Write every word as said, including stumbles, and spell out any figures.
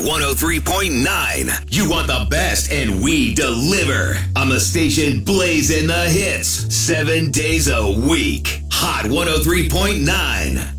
one oh three point nine. You want the best, and we deliver. On the station blazing the hits seven days a week. Hot one oh three point nine.